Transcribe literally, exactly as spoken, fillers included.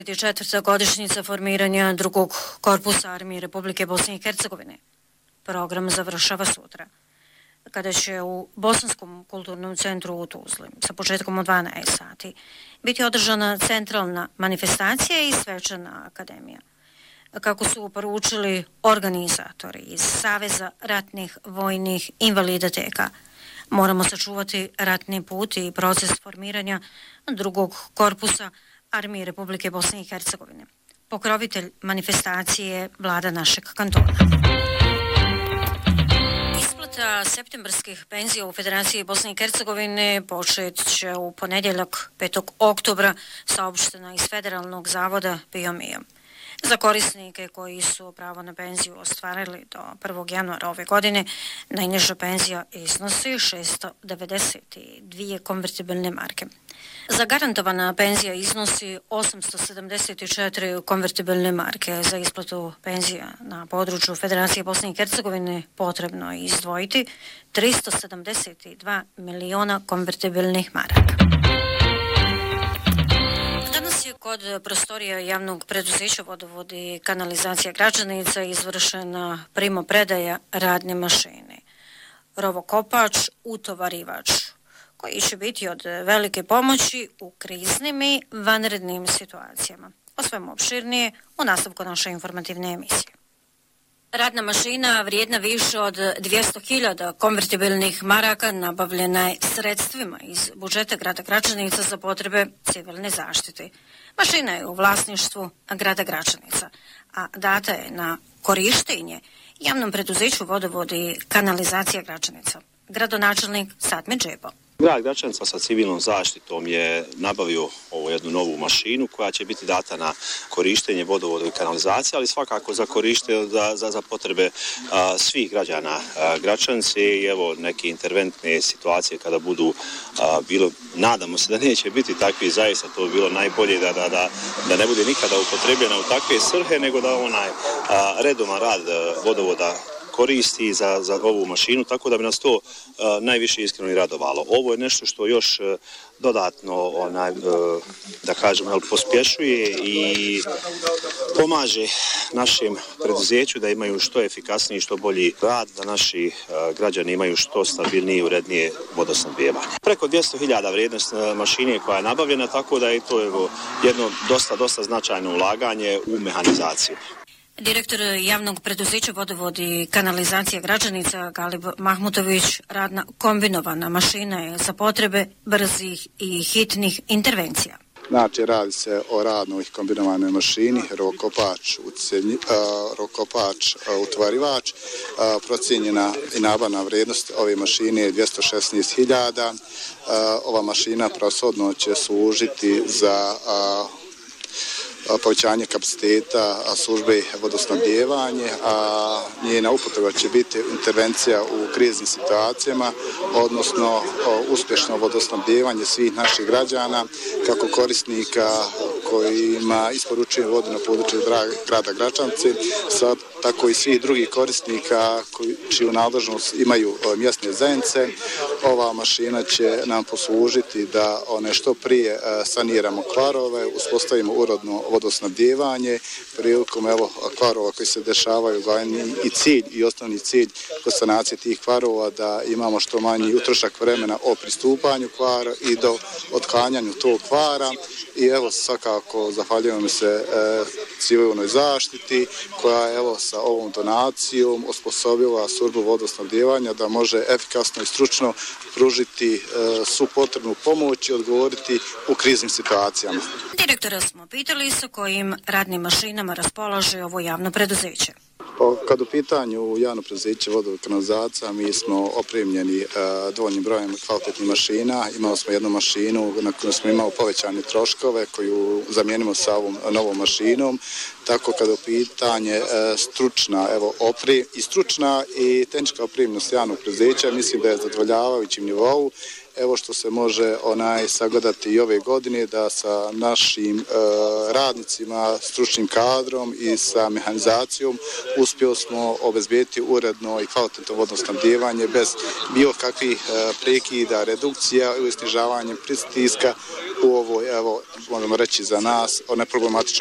Četvrta godišnjica formiranja drugog korpusa armije Republike Bosne i Hercegovine. Program završava sutra, kada će u Bosanskom kulturnom centru u Tuzli sa početkom od dvanaest sati biti održana centralna manifestacija i svečana akademija. Kako su poručili organizatori iz Saveza ratnih vojnih invalida T K, moramo sačuvati ratni put i proces formiranja drugog korpusa armije Republike Bosne i Hercegovine. Pokrovitelj manifestacije je vlada našeg kantona. Isplata septembarskih penzija u Federaciji Bosne i Hercegovine počet će u ponedjeljak petog oktobra, saopštena iz Federalnog zavoda Biomija. Za korisnike koji su pravo na penziju ostvarili do prvog januara ove godine, najniža penzija iznosi šesto devedeset dvije konvertibilne marke. Zagarantovana penzija iznosi osamsto sedamdeset četiri konvertibilne marke. Za isplatu penzija na području Federacije Bosne i Hercegovine potrebno je izdvojiti tristo sedamdeset dva miliona konvertibilnih maraka. Danas je kod prostorija javnog preduzeća Vodovod i kanalizacija Gračanica izvršena primopredaja radne mašine, rovokopač, utovarivač, koji će biti od velike pomoći u kriznim i vanrednim situacijama. O svemu opširnije u nastavku naše informativne emisije. Radna mašina vrijedna više od dvjesto hiljada konvertibilnih maraka nabavljena je sredstvima iz budžeta grada Gračanica za potrebe civilne zaštite. Mašina je u vlasništvu grada Gračanica, a data je na korištenje javnom preduzeću Vodovod i kanalizacija Gračanica. Gradonačelnik Satmir Džebo. Grad Gračanica sa civilnom zaštitom je nabavio ovu jednu novu mašinu koja će biti data na korištenje vodovoda i kanalizacije, ali svakako za korištenje za, za, za potrebe a, svih građana a, Gračanice i evo neke interventne situacije kada budu a, bilo, nadamo se da neće biti takvi, zaista to bi bilo najbolje da, da, da, da ne bude nikada upotrebljena u takve svrhe, nego da onaj a, redovan rad a, vodovoda koristi za, za ovu mašinu, tako da bi nas to uh, najviše iskreno i radovalo. Ovo je nešto što još uh, dodatno onaj, uh, da kažem, jel, pospješuje i pomaže našim preduzeću da imaju što efikasniji i što bolji rad, da naši uh, građani imaju što stabilnije i urednije vodosnabdijevanje. Preko dvjesto hiljada vrijednost mašine koja je nabavljena, tako da je to evo, jedno dosta, dosta značajno ulaganje u mehanizaciju. Direktor javnog preduzeća Vodovod i kanalizacija Gračanica Galib Mahmutović, radna kombinovana mašina je za potrebe brzih i hitnih intervencija. Znači, radi se o radnoj kombinovanoj mašini, rokopač, ucelji, uh, rokopač, uh, utvarivač. Uh, procijenjena i nabavna vrijednost ove mašine je dvjesto šesnaest hiljada. Uh, ova mašina proshodno će služiti za uh, povećanje kapaciteta službe vodosnabdijevanje, a njena upotreba će biti intervencija u kriznim situacijama, odnosno uspješno vodosnabdijevanje svih naših građana, kako korisnika kojima isporučuje vodu na području grada Gračanice, sad tako i svih drugih korisnika koji, čiju nadležnost imaju mjesne zajednice. Ova mašina će nam poslužiti da one što prije saniramo kvarove, uspostavimo urodno vodosnabdijevanje, prilikom evo kvarova koji se dešavaju, glavni i cilj i osnovni cilj kod sanacije tih kvarova da imamo što manji utrošak vremena o pristupanju kvara i do otklanjanju tog kvara. I evo svakako zahvaljujem se e, civilnoj zaštiti koja evo sa ovom donacijom osposobila službu vodosnabdijevanja da može efikasno i stručno pružiti e, svu potrebnu pomoć i odgovoriti u kriznim situacijama. Direktora smo pitali sa kojim radnim mašinama raspolaže ovo javno preduzeće. Kad u pitanju javno preduzeće Vodovod i kanalizacija, mi smo opremljeni e, dovoljnim brojem kvalitetnih mašina. Imali smo jednu mašinu na kojoj smo imali povećane troškove koju zamijenimo sa ovom novom mašinom. Tako kada u pitanje e, stručna, evo, opri, i stručna i tehnička opremljenost javnog preduzeća, mislim da je zadovoljavajućim nivou. Evo što se može onaj sagledati i ove godine da sa našim e, radnicima, stručnim kadrom i sa mehanizacijom uspjeli smo obezbijeti uredno i kvalitetno vodosnabdijevanje bez bilo kakvih e, prekida, redukcija ili snižavanja pritiska u ovoj, evo, možemo reći za nas, o neproblematičnoj